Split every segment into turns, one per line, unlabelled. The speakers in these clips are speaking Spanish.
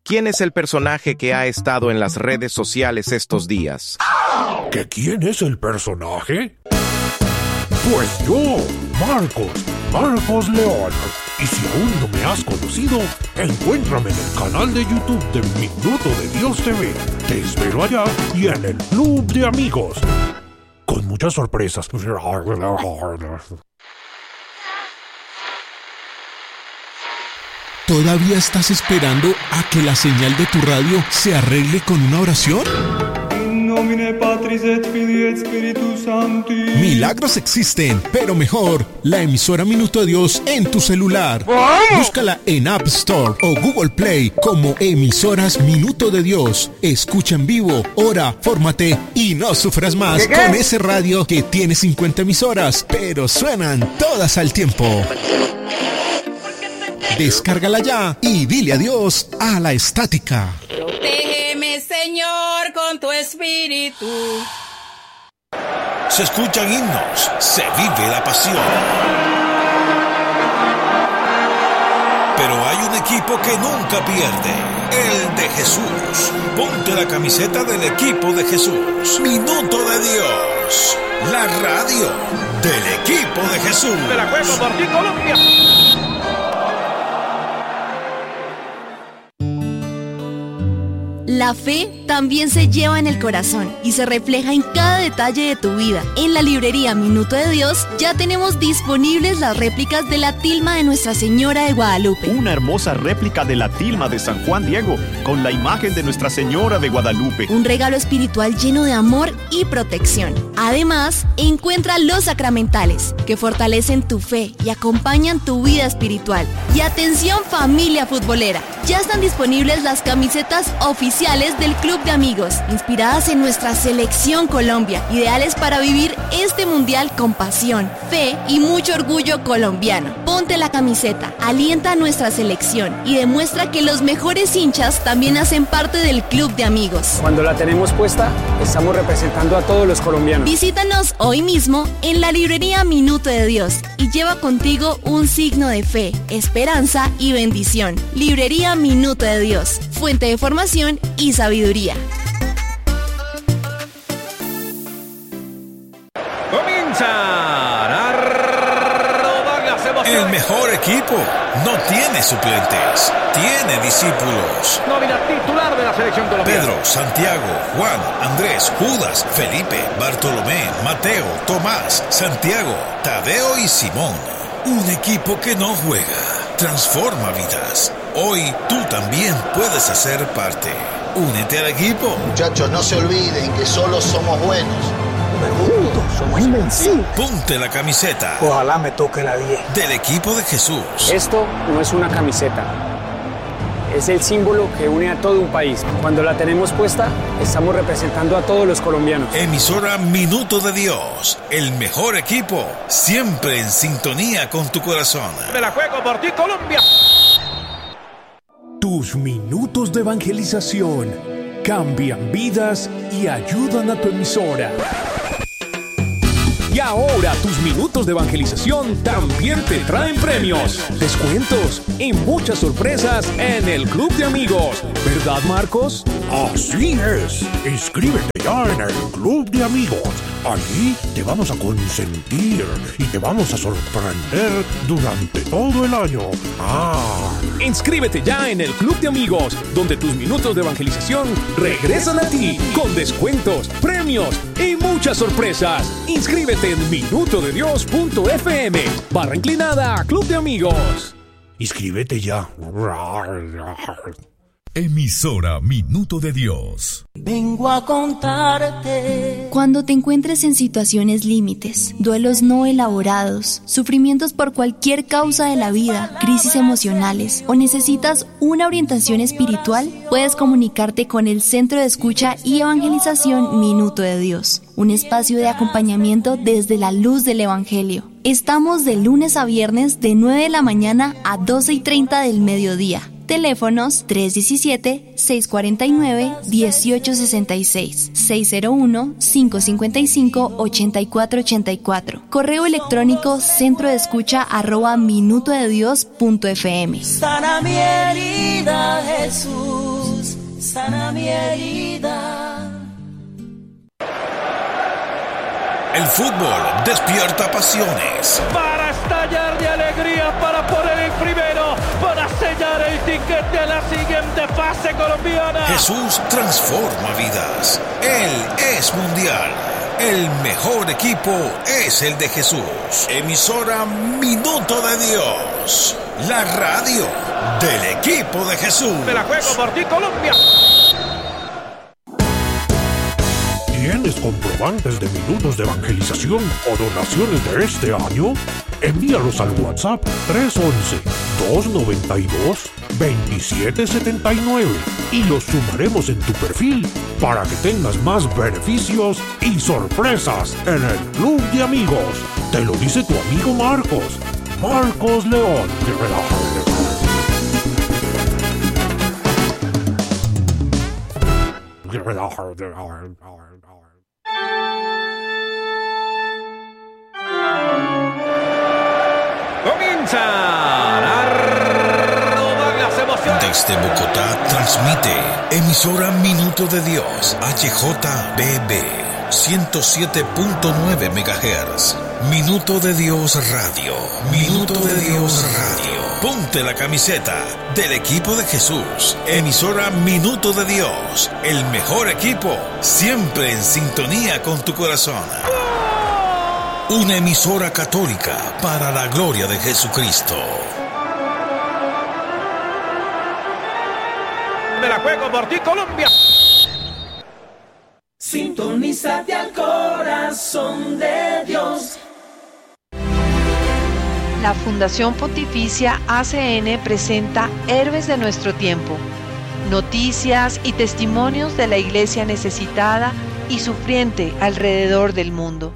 ¿quién es el personaje que ha estado en las redes sociales estos días?
¿Que quién es el personaje? Pues yo, Marcos León. Y si aún no me has conocido, encuéntrame en el canal de YouTube de Minuto de Dios TV. Te espero allá y en el Club de Amigos, con muchas sorpresas.
¿Todavía estás esperando a que la señal de tu radio se arregle con una oración? Milagros existen, pero mejor, la emisora Minuto de Dios en tu celular. Búscala en App Store o Google Play como Emisoras Minuto de Dios. Escucha en vivo, ora, fórmate y no sufras más con ese radio que tiene 50 emisoras, pero suenan todas al tiempo. Descárgala ya y dile adiós a la estática.
Protégeme, Señor, con tu espíritu.
Se escuchan himnos, se vive la pasión. Pero hay un equipo que nunca pierde, el de Jesús. Ponte la camiseta del equipo de Jesús. Minuto de Dios, la radio del equipo de Jesús.
Me la juego por ti, Colombia.
La fe también se lleva en el corazón y se refleja en cada detalle de tu vida. En la librería Minuto de Dios ya tenemos disponibles las réplicas de la tilma de Nuestra Señora de Guadalupe.
Una hermosa réplica de la tilma de San Juan Diego con la imagen de Nuestra Señora de Guadalupe.
Un regalo espiritual lleno de amor y protección. Además, encuentra los sacramentales que fortalecen tu fe y acompañan tu vida espiritual. Y atención, familia futbolera, ya están disponibles las camisetas oficiales del Club de Amigos, inspiradas en nuestra selección Colombia, ideales para vivir este mundial con pasión, fe y mucho orgullo colombiano. Ponte la camiseta, alienta a nuestra selección y demuestra que los mejores hinchas también hacen parte del Club de Amigos.
Cuando la tenemos puesta, estamos representando a todos los colombianos.
Visítanos hoy mismo en la librería Minuto de Dios y lleva contigo un signo de fe, esperanza y bendición. Librería Minuto de Dios, fuente de formación y sabiduría.
Comienzan a rodar las emociones.
El mejor equipo no tiene suplentes, tiene discípulos.
Nómina titular de la selección colombiana.
Pedro, Santiago, Juan, Andrés, Judas, Felipe, Bartolomé, Mateo, Tomás, Santiago, Tadeo y Simón. Un equipo que no juega, transforma vidas. Hoy tú también puedes hacer parte. Únete al equipo.
Muchachos, no se olviden que solo somos buenos.
Juntos somos invencibles.
Ponte la camiseta.
Ojalá me toque la 10.
Del equipo de Jesús.
Esto no es una camiseta. Es el símbolo que une a todo un país. Cuando la tenemos puesta, estamos representando a todos los colombianos.
Emisora Minuto de Dios. El mejor equipo. Siempre en sintonía con tu corazón.
Me la juego por ti, Colombia.
Tus minutos de evangelización cambian vidas y ayudan a tu emisora. Y ahora tus minutos de evangelización también te traen premios, descuentos y muchas sorpresas en el Club de Amigos. ¿Verdad, Marcos?
Así es. Inscríbete ya en el Club de Amigos. Allí te vamos a consentir y te vamos a sorprender durante todo el año.
Inscríbete ya en el Club de Amigos, donde tus minutos de evangelización regresan a ti con descuentos, premios y muchas sorpresas. Inscríbete en minutodedios.fm /inclinada Club de Amigos.
Inscríbete ya.
Emisora Minuto de Dios.
Vengo a contarte.
Cuando te encuentres en situaciones límites, duelos no elaborados, sufrimientos por cualquier causa de la vida, crisis emocionales o necesitas una orientación espiritual, puedes comunicarte con el Centro de Escucha y Evangelización Minuto de Dios, un espacio de acompañamiento desde la luz del Evangelio. Estamos de lunes a viernes de 9 de la mañana a 12:30 del mediodía. Teléfonos 317-649-1866, 601-555-8484. Correo electrónico centrodeescucha@minutodedios.fm.
Sana mi herida, Jesús. sana mi herida.
El fútbol despierta pasiones.
Para estallar de alegría, para poner el primero, para sellar el tiquete a la siguiente fase colombiana.
Jesús transforma vidas. Él es mundial. El mejor equipo es el de Jesús. Emisora Minuto de Dios. La radio del equipo de Jesús.
Me la juego por ti, Colombia.
¿Tienes comprobantes de minutos de evangelización o donaciones de este año? Envíalos al WhatsApp 311-292-2779 y los sumaremos en tu perfil para que tengas más beneficios y sorpresas en el Club de Amigos. Te lo dice tu amigo Marcos. Marcos León.
Comienzan a rodar las emociones.
Desde Bogotá transmite emisora Minuto de Dios, HJBB 107.9 MHz. Minuto de Dios Radio. Minuto de Dios Radio. Ponte la camiseta del equipo de Jesús. Emisora Minuto de Dios. El mejor equipo, siempre en sintonía con tu corazón. Una emisora católica para la gloria de Jesucristo.
Me la juego por ti, Colombia.
Sintonízate al corazón de Dios.
La Fundación Pontificia ACN presenta Héroes de nuestro tiempo, noticias y testimonios de la iglesia necesitada y sufriente alrededor del mundo.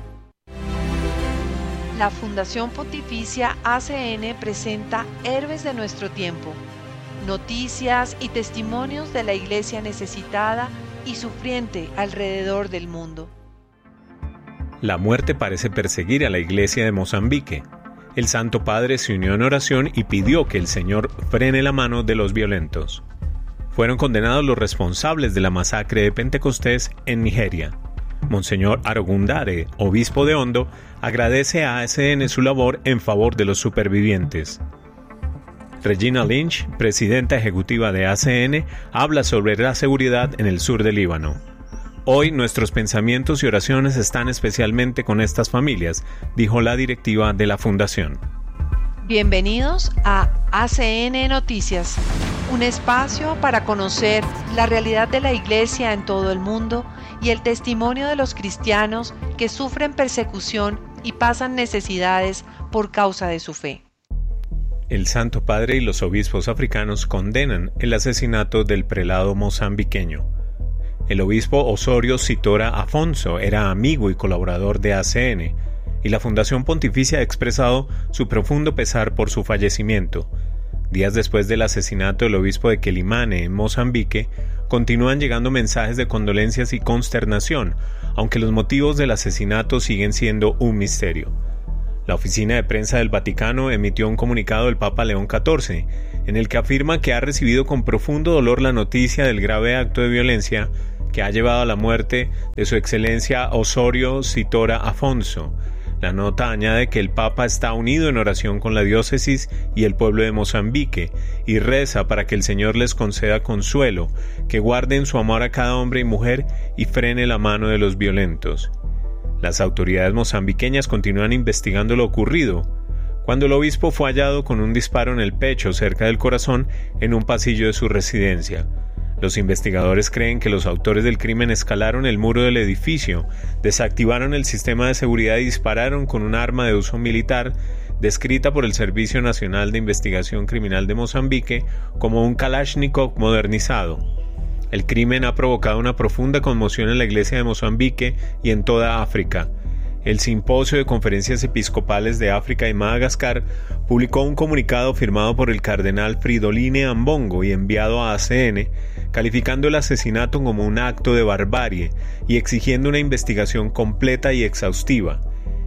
La Fundación Pontificia ACN presenta Héroes de nuestro tiempo, noticias y testimonios de la iglesia necesitada y sufriente alrededor del mundo.
La muerte parece perseguir a la iglesia de Mozambique. El Santo Padre se unió en oración y pidió que el Señor frene la mano de los violentos. Fueron condenados los responsables de la masacre de Pentecostés en Nigeria. Monseñor Arogundare, obispo de Ondo, agradece a ACN su labor en favor de los supervivientes. Regina Lynch, presidenta ejecutiva de ACN, habla sobre la seguridad en el sur del Líbano. Hoy nuestros pensamientos y oraciones están especialmente con estas familias, dijo la directiva de la fundación.
Bienvenidos a ACN Noticias, un espacio para conocer la realidad de la iglesia en todo el mundo y el testimonio de los cristianos que sufren persecución y pasan necesidades por causa de su fe.
El Santo Padre y los obispos africanos condenan el asesinato del prelado mozambiqueño. El obispo Osorio Sitora Afonso era amigo y colaborador de ACN, y la Fundación Pontificia ha expresado su profundo pesar por su fallecimiento. Días después del asesinato del obispo de Quelimane en Mozambique, continúan llegando mensajes de condolencias y consternación, aunque los motivos del asesinato siguen siendo un misterio. La oficina de prensa del Vaticano emitió un comunicado del Papa León XIV, en el que afirma que ha recibido con profundo dolor la noticia del grave acto de violencia que ha llevado a la muerte de su excelencia Osorio Sitora Afonso. La nota añade que el Papa está unido en oración con la diócesis y el pueblo de Mozambique y reza para que el Señor les conceda consuelo, que guarden su amor a cada hombre y mujer y frene la mano de los violentos. Las autoridades mozambiqueñas continúan investigando lo ocurrido, cuando el obispo fue hallado con un disparo en el pecho cerca del corazón en un pasillo de su residencia. Los investigadores creen que los autores del crimen escalaron el muro del edificio, desactivaron el sistema de seguridad y dispararon con un arma de uso militar descrita por el Servicio Nacional de Investigación Criminal de Mozambique como un Kalashnikov modernizado. El crimen ha provocado una profunda conmoción en la Iglesia de Mozambique y en toda África. El Simposio de Conferencias Episcopales de África y Madagascar publicó un comunicado firmado por el cardenal Fridolin Ambongo y enviado a ACN, calificando el asesinato como un acto de barbarie y exigiendo una investigación completa y exhaustiva.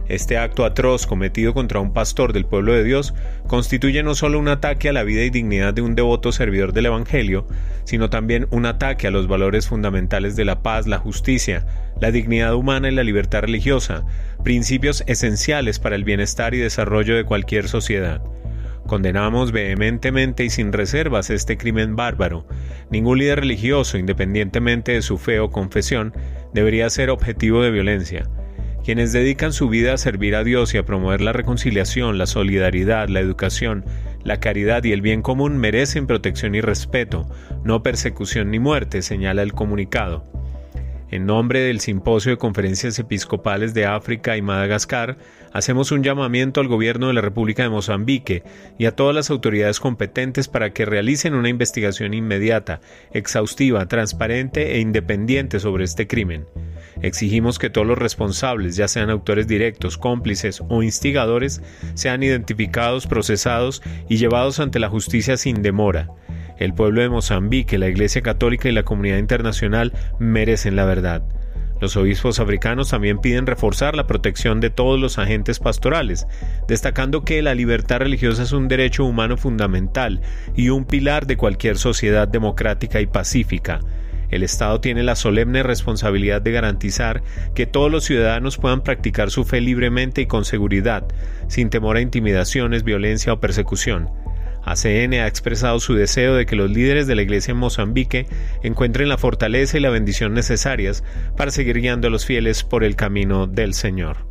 Este acto atroz cometido contra un pastor del pueblo de Dios constituye no solo un ataque a la vida y dignidad de un devoto servidor del Evangelio, sino también un ataque a los valores fundamentales de la paz, la justicia, la dignidad humana y la libertad religiosa, principios esenciales para el bienestar y desarrollo de cualquier sociedad. Condenamos vehementemente y sin reservas este crimen bárbaro. Ningún líder religioso, independientemente de su fe o confesión, debería ser objetivo de violencia. Quienes dedican su vida a servir a Dios y a promover la reconciliación, la solidaridad, la educación, la caridad y el bien común merecen protección y respeto, no persecución ni muerte, señala el comunicado. En nombre del Simposio de Conferencias Episcopales de África y Madagascar, hacemos un llamamiento al gobierno de la República de Mozambique y a todas las autoridades competentes para que realicen una investigación inmediata, exhaustiva, transparente e independiente sobre este crimen. Exigimos que todos los responsables, ya sean autores directos, cómplices o instigadores, sean identificados, procesados y llevados ante la justicia sin demora. El pueblo de Mozambique, la Iglesia Católica y la comunidad internacional merecen la verdad. Los obispos africanos también piden reforzar la protección de todos los agentes pastorales, destacando que la libertad religiosa es un derecho humano fundamental y un pilar de cualquier sociedad democrática y pacífica. El Estado tiene la solemne responsabilidad de garantizar que todos los ciudadanos puedan practicar su fe libremente y con seguridad, sin temor a intimidaciones, violencia o persecución. ACN ha expresado su deseo de que los líderes de la Iglesia en Mozambique encuentren la fortaleza y la bendición necesarias para seguir guiando a los fieles por el camino del Señor.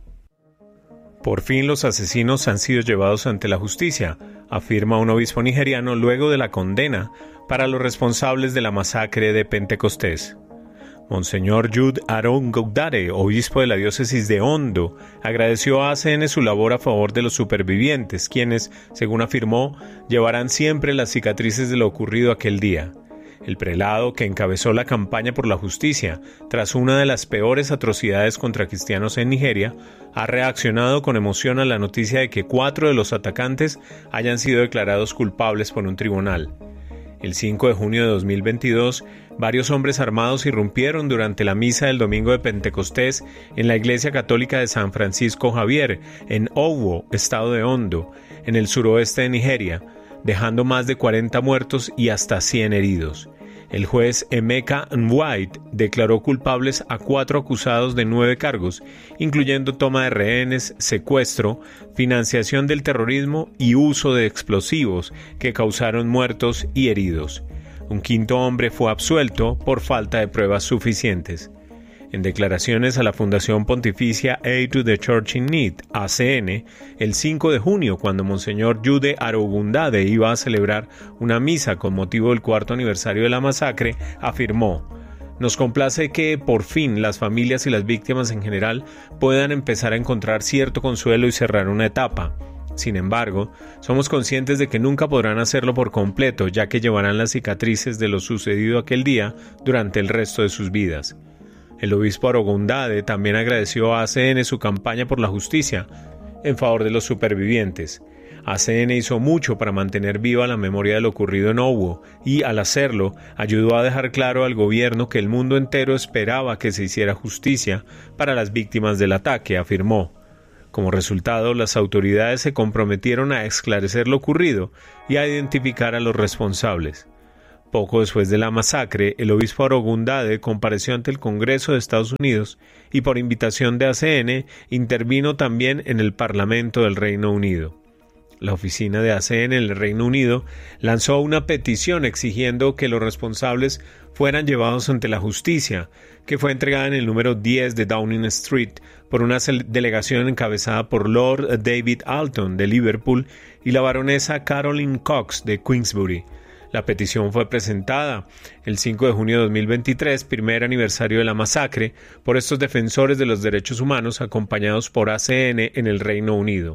Por fin los asesinos han sido llevados ante la justicia, afirma un obispo nigeriano luego de la condena para los responsables de la masacre de Pentecostés. Monseñor Jude Arongoudare, obispo de la diócesis de Ondo, agradeció a ACN su labor a favor de los supervivientes, quienes, según afirmó, llevarán siempre las cicatrices de lo ocurrido aquel día. El prelado, que encabezó la campaña por la justicia tras una de las peores atrocidades contra cristianos en Nigeria, ha reaccionado con emoción a la noticia de que 4 de los atacantes hayan sido declarados culpables por un tribunal. El 5 de junio de 2022, varios hombres armados irrumpieron durante la misa del domingo de Pentecostés en la Iglesia Católica de San Francisco Javier, en Owo, estado de Ondo, en el suroeste de Nigeria, dejando más de 40 muertos y hasta 100 heridos. El juez Emeka Nwite declaró culpables a 4 acusados de 9 cargos, incluyendo toma de rehenes, secuestro, financiación del terrorismo y uso de explosivos que causaron muertos y heridos. Un 5º hombre fue absuelto por falta de pruebas suficientes. En declaraciones a la Fundación Pontificia Aid to the Church in Need, ACN, el 5 de junio, cuando Monseñor Jude Arongoudare iba a celebrar una misa con motivo del 4º aniversario de la masacre, afirmó: «Nos complace que, por fin, las familias y las víctimas en general puedan empezar a encontrar cierto consuelo y cerrar una etapa. Sin embargo, somos conscientes de que nunca podrán hacerlo por completo, ya que llevarán las cicatrices de lo sucedido aquel día durante el resto de sus vidas». El obispo Arongoudare también agradeció a ACN su campaña por la justicia en favor de los supervivientes. ACN hizo mucho para mantener viva la memoria de lo ocurrido en Owo y, al hacerlo, ayudó a dejar claro al gobierno que el mundo entero esperaba que se hiciera justicia para las víctimas del ataque, afirmó. Como resultado, las autoridades se comprometieron a esclarecer lo ocurrido y a identificar a los responsables. Poco después de la masacre, el obispo Arongoudare compareció ante el Congreso de Estados Unidos y, por invitación de ACN, intervino también en el Parlamento del Reino Unido. La oficina de ACN en el Reino Unido lanzó una petición exigiendo que los responsables fueran llevados ante la justicia, que fue entregada en el número 10 de Downing Street por una delegación encabezada por Lord David Alton de Liverpool y la baronesa Caroline Cox de Queensbury. La petición fue presentada el 5 de junio de 2023, primer aniversario de la masacre, por estos defensores de los derechos humanos acompañados por ACN en el Reino Unido.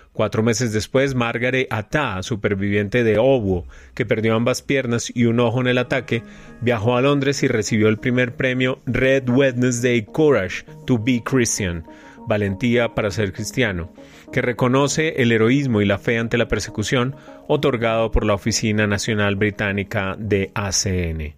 4 meses después, Margaret Atta, superviviente de Owo, que perdió ambas piernas y un ojo en el ataque, viajó a Londres y recibió el primer premio Red Wednesday Courage to be Christian, valentía para ser cristiano, que reconoce el heroísmo y la fe ante la persecución, otorgado por la Oficina Nacional Británica de ACN.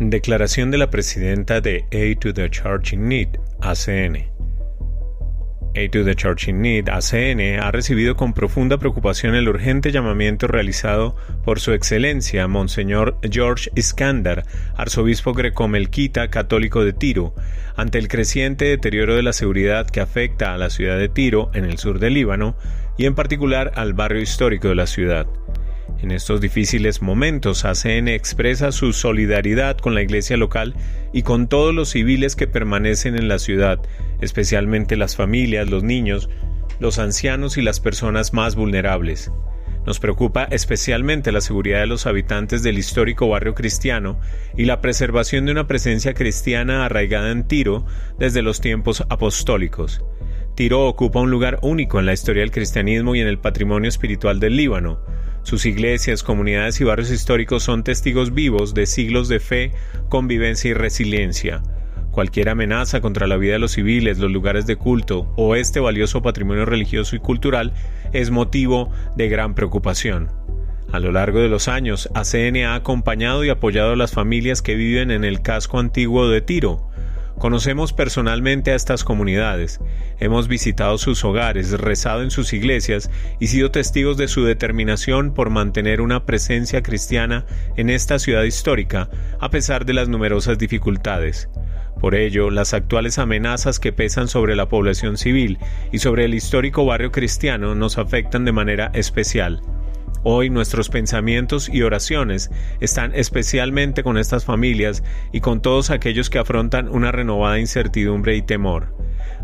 Declaración de la presidenta de Aid to the Church in Need, ACN. Aid to the Church in Need, ACN, ha recibido con profunda preocupación el urgente llamamiento realizado por Su Excelencia Monseñor George Iskandar, arzobispo greco-melquita católico de Tiro, ante el creciente deterioro de la seguridad que afecta a la ciudad de Tiro, en el sur del Líbano, y en particular al barrio histórico de la ciudad. En estos difíciles momentos, ACN expresa su solidaridad con la iglesia local y con todos los civiles que permanecen en la ciudad, especialmente las familias, los niños, los ancianos y las personas más vulnerables. Nos preocupa especialmente la seguridad de los habitantes del histórico barrio cristiano y la preservación de una presencia cristiana arraigada en Tiro desde los tiempos apostólicos. Tiro ocupa un lugar único en la historia del cristianismo y en el patrimonio espiritual del Líbano. Sus iglesias, comunidades y barrios históricos son testigos vivos de siglos de fe, convivencia y resiliencia. Cualquier amenaza contra la vida de los civiles, los lugares de culto o este valioso patrimonio religioso y cultural es motivo de gran preocupación. A lo largo de los años, ACN ha acompañado y apoyado a las familias que viven en el casco antiguo de Tiro. Conocemos personalmente a estas comunidades, hemos visitado sus hogares, rezado en sus iglesias y sido testigos de su determinación por mantener una presencia cristiana en esta ciudad histórica, a pesar de las numerosas dificultades. Por ello, las actuales amenazas que pesan sobre la población civil y sobre el histórico barrio cristiano nos afectan de manera especial. Hoy nuestros pensamientos y oraciones están especialmente con estas familias y con todos aquellos que afrontan una renovada incertidumbre y temor.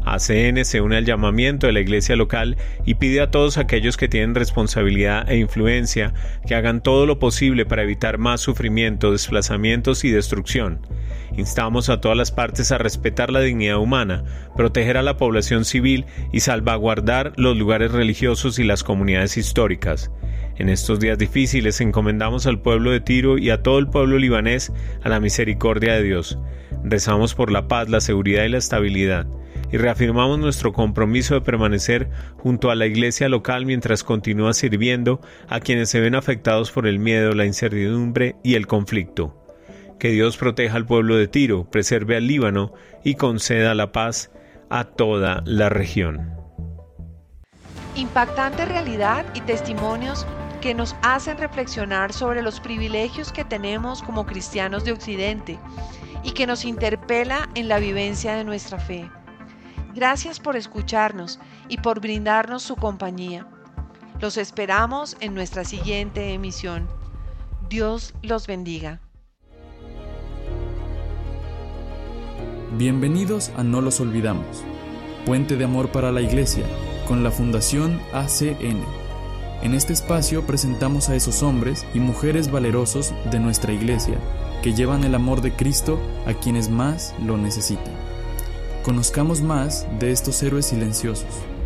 ACN se une al llamamiento de la iglesia local y pide a todos aquellos que tienen responsabilidad e influencia que hagan todo lo posible para evitar más sufrimiento, desplazamientos y destrucción. Instamos a todas las partes a respetar la dignidad humana, proteger a la población civil y salvaguardar los lugares religiosos y las comunidades históricas. En estos días difíciles encomendamos al pueblo de Tiro y a todo el pueblo libanés a la misericordia de Dios. Rezamos por la paz, la seguridad y la estabilidad, y reafirmamos nuestro compromiso de permanecer junto a la iglesia local mientras continúa sirviendo a quienes se ven afectados por el miedo, la incertidumbre y el conflicto. Que Dios proteja al pueblo de Tiro, preserve al Líbano y conceda la paz a toda la región.
Impactante realidad y testimonios que nos hacen reflexionar sobre los privilegios que tenemos como cristianos de Occidente y que nos interpela en la vivencia de nuestra fe. Gracias por escucharnos y por brindarnos su compañía. Los esperamos en nuestra siguiente emisión. Dios los bendiga.
Bienvenidos a No los olvidamos, puente de amor para la Iglesia, con la Fundación ACN. En este espacio presentamos a esos hombres y mujeres valerosos de nuestra Iglesia que llevan el amor de Cristo a quienes más lo necesitan. Conozcamos más de estos héroes silenciosos.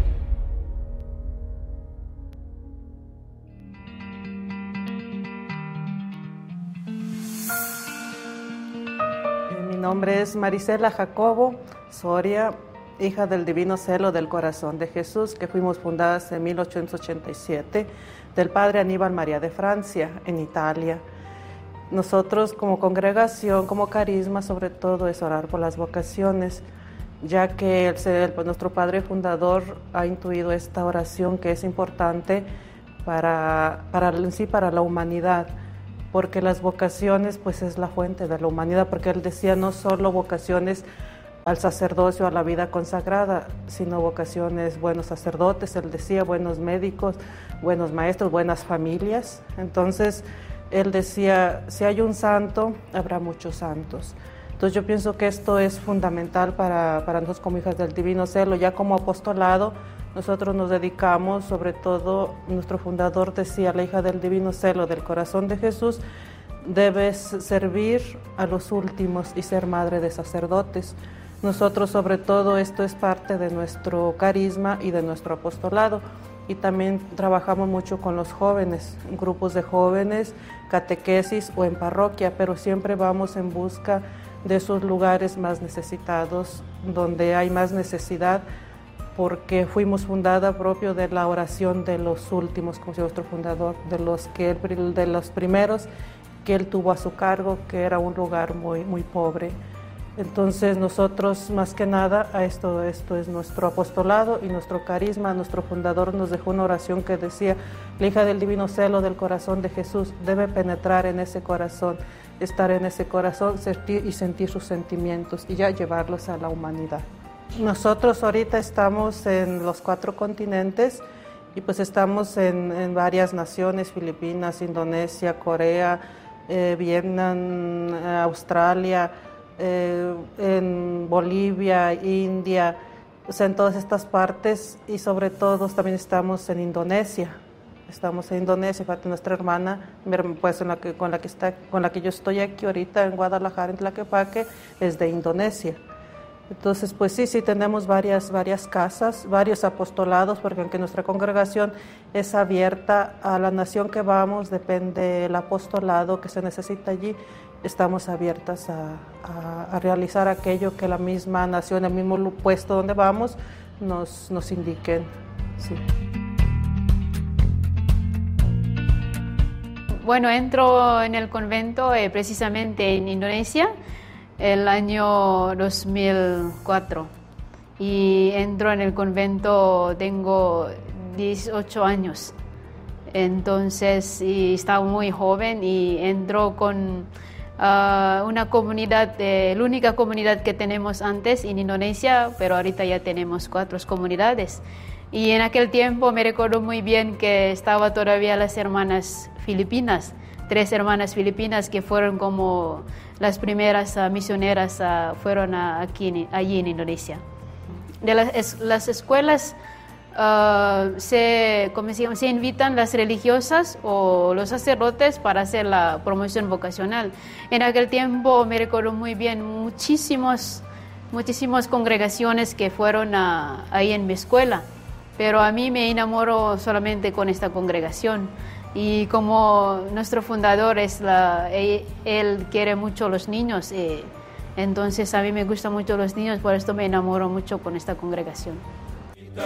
Mi nombre es Marisela Jacobo Soria, hija del Divino Celo del Corazón de Jesús, que fuimos fundadas en 1887, del Padre Aníbal María de Francia, en Italia. Nosotros como congregación, como carisma, sobre todo es orar por las vocaciones, ya que nuestro Padre Fundador ha intuido esta oración que es importante para la humanidad, porque las vocaciones pues es la fuente de la humanidad, porque él decía no solo vocaciones al sacerdocio, a la vida consagrada, sino vocaciones, buenos sacerdotes, él decía, buenos médicos, buenos maestros, buenas familias. Entonces, él decía, si hay un santo, habrá muchos santos. Entonces, yo pienso que esto es fundamental para nosotros como hijas del Divino Celo. Ya como apostolado, nosotros nos dedicamos, sobre todo, nuestro fundador decía, la hija del Divino Celo del Corazón de Jesús, debes servir a los últimos y ser madre de sacerdotes. Nosotros, sobre todo, esto es parte de nuestro carisma y de nuestro apostolado. Y también trabajamos mucho con los jóvenes, grupos de jóvenes, catequesis o en parroquia, pero siempre vamos en busca de esos lugares más necesitados, donde hay más necesidad, porque fuimos fundada propio de la oración de los últimos, como decía nuestro fundador, de los primeros que él tuvo a su cargo, que era un lugar muy, muy pobre. Entonces nosotros más que nada a esto es nuestro apostolado y nuestro carisma. Nuestro fundador nos dejó una oración que decía: la hija del divino celo del corazón de Jesús debe penetrar en ese corazón, estar en ese corazón, sentir sus sentimientos y ya llevarlos a la humanidad. Nosotros ahorita estamos en los 4 continentes y pues estamos en varias naciones: Filipinas, Indonesia, Corea, Vietnam, Australia, en Bolivia, India, o sea, en todas estas partes, y sobre todo también estamos en Indonesia. Estamos en Indonesia, nuestra hermana, pues con la que yo estoy aquí ahorita en Guadalajara, en Tlaquepaque, es de Indonesia. Entonces, pues sí, tenemos varias casas, varios apostolados, porque aunque nuestra congregación es abierta a la nación que vamos, depende del apostolado que se necesita allí, estamos abiertas a realizar aquello que la misma nación, el mismo puesto donde vamos, nos indiquen. Sí.
Bueno, entro en el convento precisamente en Indonesia el año 2004 y entro en el convento, tengo 18 años, entonces estaba muy joven y entro con una comunidad, la única comunidad que tenemos antes en Indonesia, pero ahorita ya tenemos 4 comunidades. Y en aquel tiempo me recuerdo muy bien que estaba todavía las hermanas filipinas, 3 hermanas filipinas que fueron como las primeras misioneras, fueron allí en Indonesia. De las escuelas se invitan las religiosas o los sacerdotes para hacer la promoción vocacional. En aquel tiempo me recuerdo muy bien muchísimas congregaciones que fueron ahí en mi escuela, pero a mí me enamoró solamente con esta congregación. Y como nuestro fundador él quiere mucho a los niños, entonces a mí me gustan mucho los niños, por esto me enamoro mucho con esta congregación.